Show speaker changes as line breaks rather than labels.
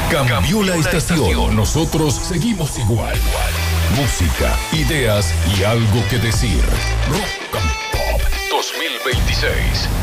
Cambió la estación. Nosotros seguimos igual. Música, ideas y algo que decir. Rock and Pop 2026.